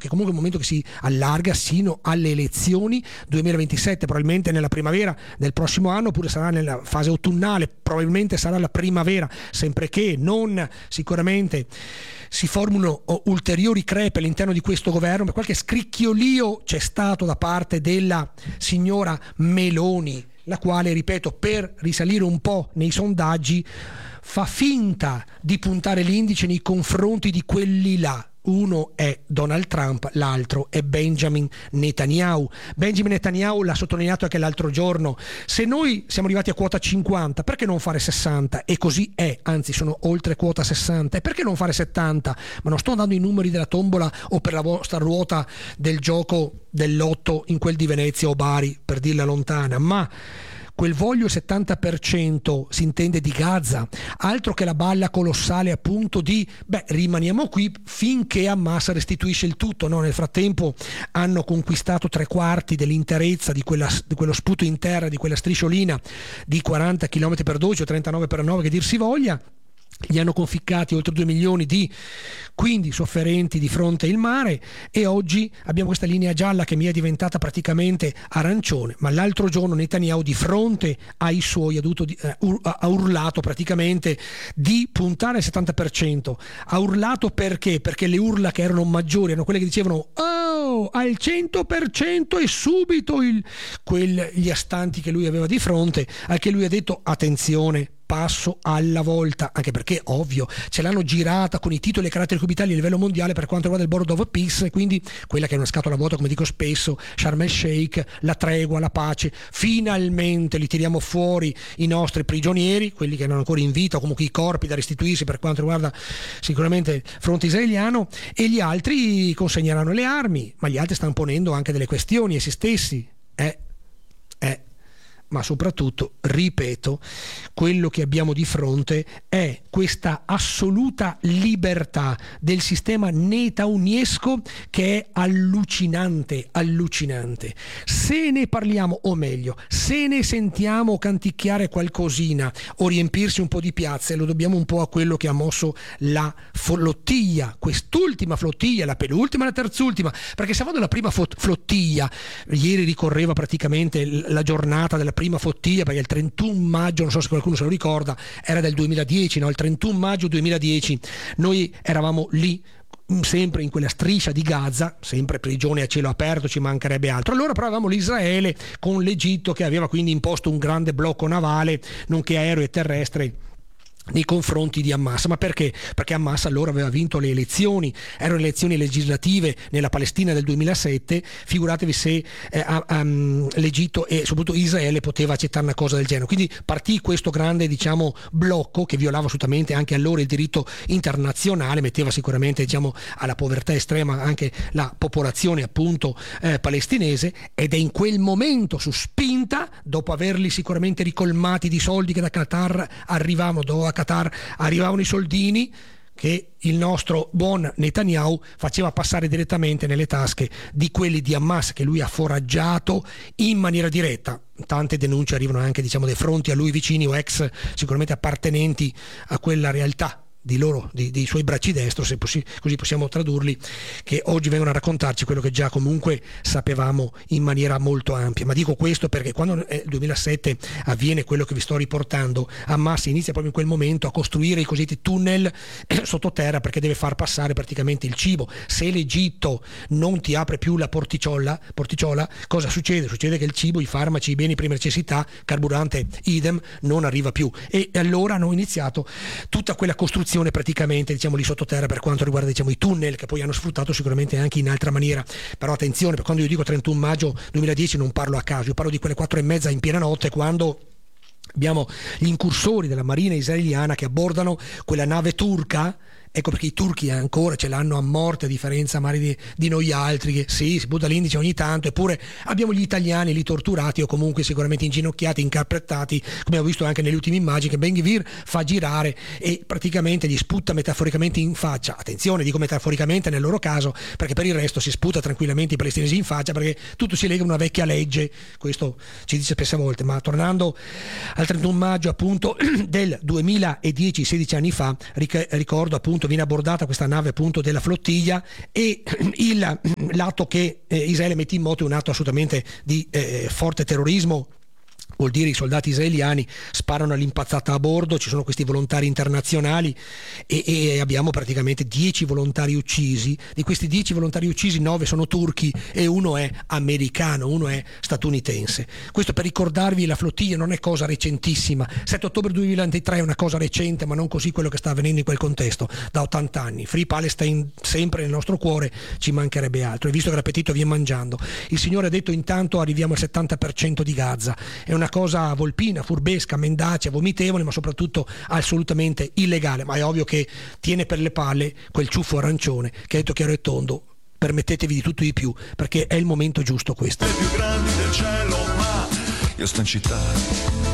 che comunque è un momento che si allarga sino alle elezioni 2027, probabilmente nella primavera del prossimo anno, oppure sarà nella fase autunnale, probabilmente sarà la primavera, sempre che non sicuramente si formulino ulteriori crepe all'interno di questo governo, per qualche scricchiolio c'è stato da parte della signora Meloni, la quale, ripeto, per risalire un po' nei sondaggi fa finta di puntare l'indice nei confronti di quelli là. Uno è Donald Trump, l'altro è Benjamin Netanyahu. Benjamin Netanyahu l'ha sottolineato anche l'altro giorno: se noi siamo arrivati a quota 50, perché non fare 60? E così è, anzi sono oltre quota 60. E perché non fare 70? Ma non sto dando i numeri della tombola o per la vostra ruota del gioco del lotto in quel di Venezia o Bari, per dirla lontana, ma quel voglio 70% si intende di Gaza, altro che la balla colossale appunto di rimaniamo qui finché Hamas restituisce il tutto, no? Nel frattempo hanno conquistato 3/4 dell'interezza di quello sputo in terra, di quella strisciolina di 40 km/12 o 39/9 che dir si voglia. Gli hanno conficcati oltre 2 milioni di quindi sofferenti di fronte al mare, e oggi abbiamo questa linea gialla che mi è diventata praticamente arancione. Ma l'altro giorno Netanyahu di fronte ai suoi ha urlato praticamente di puntare al 70%. Ha urlato perché? Perché le urla che erano maggiori erano quelle che dicevano al 100% e subito gli astanti che lui aveva di fronte, al che lui ha detto attenzione, passo alla volta, anche perché ovvio ce l'hanno girata con i titoli e caratteri cubitali a livello mondiale per quanto riguarda il Board of Peace, quindi quella che è una scatola vuota, come dico spesso, Sharm el Sheikh, la tregua, la pace. Finalmente li tiriamo fuori i nostri prigionieri, quelli che erano ancora in vita o comunque i corpi da restituirsi per quanto riguarda sicuramente il fronte israeliano, e gli altri consegneranno le armi, ma gli altri stanno ponendo anche delle questioni a se stessi. Ma soprattutto, ripeto, quello che abbiamo di fronte è questa assoluta libertà del sistema netaunesco che è allucinante. Se ne parliamo, o meglio, se ne sentiamo canticchiare qualcosina o riempirsi un po' di piazze, lo dobbiamo un po' a quello che ha mosso la flottiglia, quest'ultima flottiglia, la penultima, la terzultima, perché se vado alla prima flottiglia, ieri ricorreva praticamente la giornata della prima flottiglia, perché il 31 maggio, non so se qualcuno se lo ricorda, era del 2010, no? Il 31 maggio 2010 noi eravamo lì, sempre in quella striscia di Gaza, sempre prigione a cielo aperto, ci mancherebbe altro. Allora però avevamo l'Israele con l'Egitto che aveva quindi imposto un grande blocco navale nonché aereo e terrestre nei confronti di Hamas. Ma perché? Perché Hamas allora aveva vinto le elezioni, erano elezioni legislative nella Palestina del 2007, figuratevi se l'Egitto e soprattutto Israele poteva accettare una cosa del genere. Quindi partì questo grande blocco che violava assolutamente anche allora il diritto internazionale, metteva sicuramente alla povertà estrema anche la popolazione appunto palestinese, ed è in quel momento, su spinta, dopo averli sicuramente ricolmati di soldi che da Qatar arrivavano i soldini, che il nostro buon Netanyahu faceva passare direttamente nelle tasche di quelli di Hamas che lui ha foraggiato in maniera diretta. Tante denunce arrivano anche dei fronti a lui vicini o ex sicuramente appartenenti a quella realtà dei suoi bracci destro, se così possiamo tradurli, che oggi vengono a raccontarci quello che già comunque sapevamo in maniera molto ampia. Ma dico questo perché quando nel 2007 avviene quello che vi sto riportando, Hamas inizia proprio in quel momento a costruire i cosiddetti tunnel sottoterra, perché deve far passare praticamente il cibo. Se l'Egitto non ti apre più la porticiola, cosa succede? Succede che il cibo, i farmaci, i beni di prima necessità, carburante idem, non arriva più, e allora hanno iniziato tutta quella costruzione praticamente lì sottoterra per quanto riguarda i tunnel, che poi hanno sfruttato sicuramente anche in altra maniera. Però attenzione, per quando io dico 31 maggio 2010 non parlo a caso, io parlo di quelle 4:30 in piena notte, quando abbiamo gli incursori della marina israeliana che abbordano quella nave turca. Ecco perché i turchi ancora ce l'hanno a morte, a differenza magari di noi altri, che sì, si butta l'indice ogni tanto, eppure abbiamo gli italiani lì torturati o comunque sicuramente inginocchiati, incarpettati, come abbiamo visto anche nelle ultime immagini, che Ben Gvir fa girare e praticamente gli sputta metaforicamente in faccia. Attenzione, dico metaforicamente nel loro caso, perché per il resto si sputa tranquillamente i palestinesi in faccia, perché tutto si lega a una vecchia legge, questo ci dice spesse volte. Ma tornando al 31 maggio appunto del 2010, 16 anni fa, ricordo appunto viene abbordata questa nave appunto della flottiglia, e l'atto che Israele mette in moto è un atto assolutamente di forte terrorismo. Vuol dire i soldati israeliani sparano all'impazzata a bordo, ci sono questi volontari internazionali e abbiamo praticamente 10 volontari uccisi. Di questi 10 volontari uccisi 9 sono turchi e uno è americano, uno è statunitense. Questo per ricordarvi, la flottiglia non è cosa recentissima. 7 ottobre 2023 è una cosa recente, ma non così quello che sta avvenendo in quel contesto da 80 anni. Free Palestine sempre nel nostro cuore, ci mancherebbe altro. E visto che l'appetito viene mangiando, il Signore ha detto intanto arriviamo al 70% di Gaza. È una cosa volpina, furbesca, mendace, vomitevole, ma soprattutto assolutamente illegale. Ma è ovvio che tiene per le palle quel ciuffo arancione che ha detto chiaro e tondo: permettetevi di tutto e di più, perché è il momento giusto questo. Più grandi del cielo, ma io sto in città.